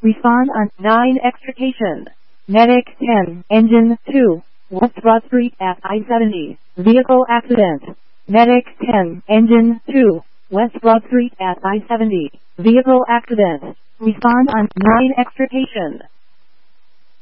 Respond on 9 extrication. Medic 10, Engine 2, West Broad Street at I-70, vehicle accident. Medic 10, Engine 2, West Broad Street at I-70, vehicle accident. Respond on 9 extrication.